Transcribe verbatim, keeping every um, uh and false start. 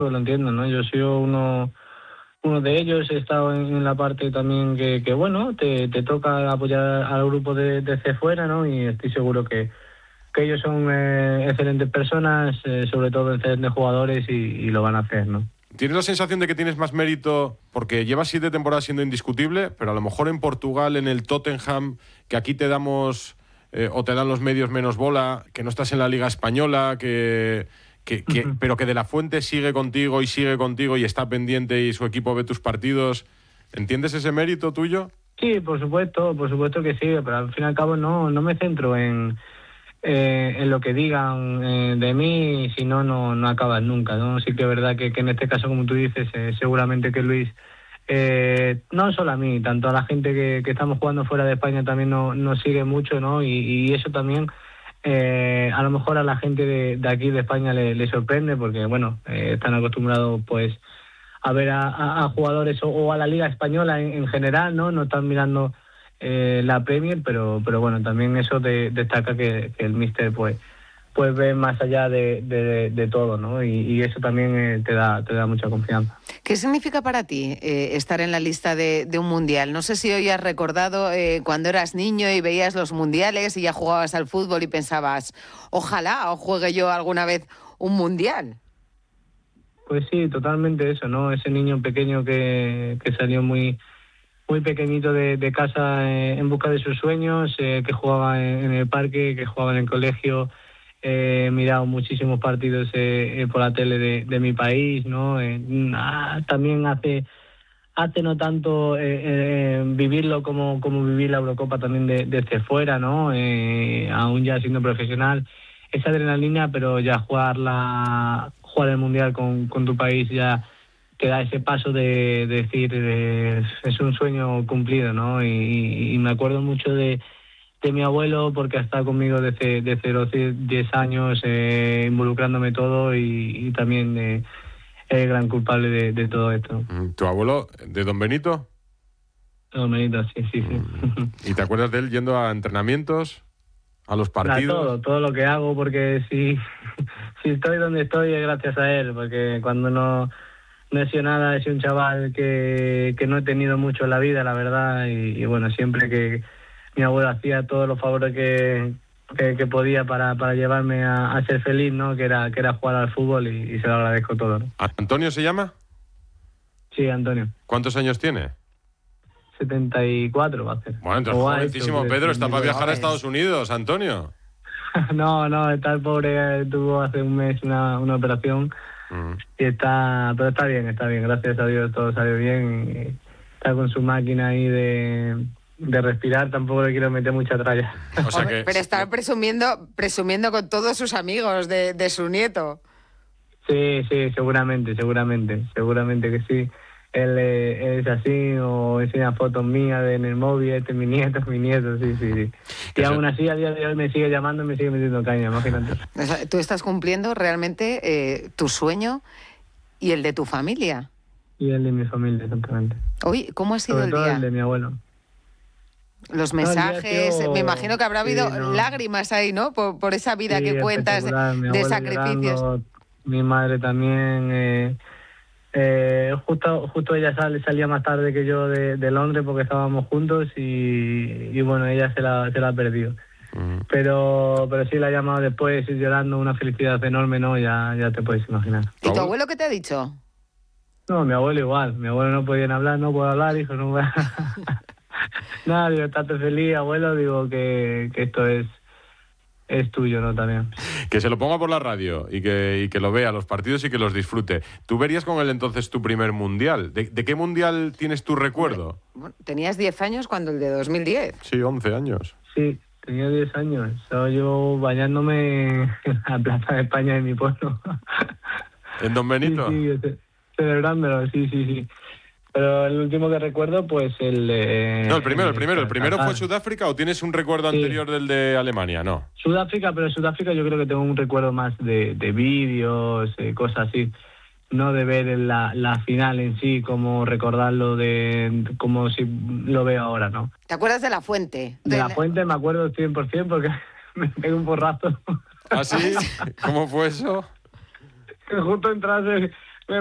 lo entiendo, ¿no? Yo soy uno uno de ellos, he estado en, en la parte también que, que bueno, te, te toca apoyar al grupo de, desde fuera, ¿no? Y estoy seguro que, que ellos son eh, excelentes personas, eh, sobre todo excelentes jugadores y, y lo van a hacer, ¿no? ¿Tienes la sensación de que tienes más mérito porque llevas siete temporadas siendo indiscutible, pero a lo mejor en Portugal, en el Tottenham, que aquí te damos eh, o te dan los medios menos bola, que no estás en la Liga Española, que... Que, que, uh-huh. pero que De La Fuente sigue contigo y sigue contigo y está pendiente y su equipo ve tus partidos? ¿Entiendes ese mérito tuyo? Sí, por supuesto, por supuesto que sí, pero al fin y al cabo no, no me centro en, eh, en lo que digan eh, de mí, si no, no, no acabas nunca, ¿no? Sí que es verdad que, que en este caso, como tú dices, eh, seguramente que Luis, eh, no solo a mí, tanto a la gente que, que estamos jugando fuera de España también nos no sigue mucho, ¿no? Y, y eso también... Eh, a lo mejor a la gente de, de aquí de España le, le sorprende porque bueno eh, están acostumbrados pues a ver a, a, a jugadores o, o a la Liga Española en, en general, no no están mirando eh, la Premier, pero pero bueno también eso de, destaca que, que el míster pues pues ve más allá de, de, de todo, ¿no? Y, y eso también eh, te da te da mucha confianza. ¿Qué significa para ti eh, estar en la lista de, de un mundial? No sé si hoy has recordado eh, cuando eras niño y veías los mundiales y ya jugabas al fútbol y pensabas, ojalá o juegue yo alguna vez un mundial. Pues sí, totalmente eso, ¿no? Ese niño pequeño que, que salió muy muy pequeñito de, de casa eh, en busca de sus sueños, eh, que jugaba en, en el parque, que jugaba en el colegio. He eh, mirado muchísimos partidos eh, eh, por la tele de, de mi país, ¿no? Eh, ah, también hace hace no tanto eh, eh, vivirlo como, como vivir la Eurocopa también de, desde fuera, ¿no? Eh, aún ya siendo profesional, esa adrenalina, pero ya jugar la jugar el mundial con, con tu país ya te da ese paso de, de decir de, es un sueño cumplido, ¿no? Y, y me acuerdo mucho de de mi abuelo porque ha estado conmigo desde, desde los diez años eh, involucrándome todo y, y también eh, es el gran culpable de, de todo esto. ¿Tu abuelo de Don Benito? Don Benito, sí, sí, sí. ¿Y te acuerdas de él yendo a entrenamientos, a los partidos? A todo, todo lo que hago, porque si, si estoy donde estoy es gracias a él, porque cuando no, no he sido nada, he sido un chaval que, que no he tenido mucho en la vida, la verdad, y, y bueno, siempre que mi abuelo hacía todos los favores que, que, que podía para, para llevarme a, a ser feliz, ¿no? Que era, que era jugar al fútbol y, y se lo agradezco todo, ¿no? ¿Antonio se llama? Sí, Antonio. ¿Cuántos años tiene? setenta y cuatro va a ser. Bueno, entonces jovencísimo, Pedro, está para viajar a Estados Unidos, Antonio. no, no, está el pobre, tuvo hace un mes una, una operación uh-huh. y está, pero está bien, está bien, gracias a Dios todo salió bien y está con su máquina ahí de... de respirar, tampoco le quiero meter mucha tralla. O sea que... Pero está presumiendo presumiendo con todos sus amigos de, de su nieto. Sí, sí, seguramente, seguramente, seguramente que sí. Él eh, es así, o enseña fotos mías de, en el móvil, este es mi nieto, es mi nieto, sí, sí, sí. Y aún así, a día de hoy me sigue llamando y me sigue metiendo caña, imagínate. O sea, tú estás cumpliendo realmente eh, tu sueño y el de tu familia. Y el de mi familia, exactamente. Uy, ¿cómo ha sido Sobre el todo día? el de mi abuelo. Los mensajes, no, me imagino que habrá habido sí, no. lágrimas ahí, ¿no? Por, por esa vida sí, que cuentas de, de sacrificios. Llorando, mi madre también. Eh, eh, justo justo ella sal, salía más tarde que yo de, de Londres porque estábamos juntos y, y bueno, ella se la, se la ha perdido. Uh-huh. Pero pero sí la ha llamado después llorando, una felicidad enorme, ¿no? Ya, ya te puedes imaginar. ¿Y tu abuelo qué te ha dicho? No, mi abuelo igual. Mi abuelo no podía hablar, no puedo hablar, hijo, no puedo... Nada, digo, estate feliz, abuelo, digo que, que esto es es tuyo, ¿no? También. Que se lo ponga por la radio y que, y que lo vea los partidos y que los disfrute. ¿Tú verías con él entonces tu primer mundial? ¿De, de qué mundial tienes tu recuerdo? Bueno, tenías diez años cuando el de dos mil diez. Sí, once años. Sí, tenía diez años. Estaba yo bañándome en la Plaza de España de mi pueblo. ¿En Don Benito? Sí, sí, celebrándolo, sí, sí, sí. Pero el último que recuerdo, pues el... Eh, no, el primero, el primero. ¿El primero fue Sudáfrica o tienes un recuerdo sí. anterior del de Alemania? No. Sudáfrica, pero Sudáfrica yo creo que tengo un recuerdo más de, de vídeos, eh, cosas así. No de ver la, la final en sí, como recordarlo de como si lo veo ahora, ¿no? ¿Te acuerdas de La Fuente? De, de La Fuente me acuerdo cien por ciento porque me pegué un porrazo. ¿Ah, sí? ¿Cómo fue eso? Justo entras...